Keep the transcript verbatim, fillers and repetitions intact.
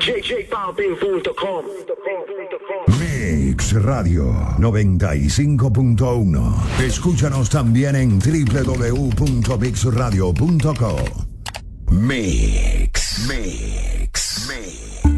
J J Balvin punto com. Mix Radio noventa y cinco punto uno. Escúchanos también en doble u doble u doble u punto mix radio punto com. Mix, Mix, Mix.